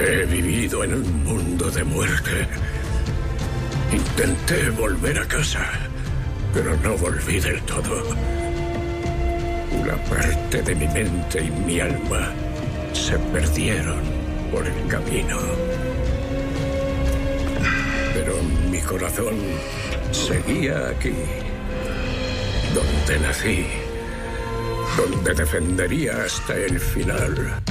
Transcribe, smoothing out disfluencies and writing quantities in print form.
He vivido en un mundo de muerte. Intenté volver a casa, pero no volví del todo. Una parte de mi mente y mi alma se perdieron por el camino. Pero mi corazón seguía aquí, donde nací, donde defendería hasta el final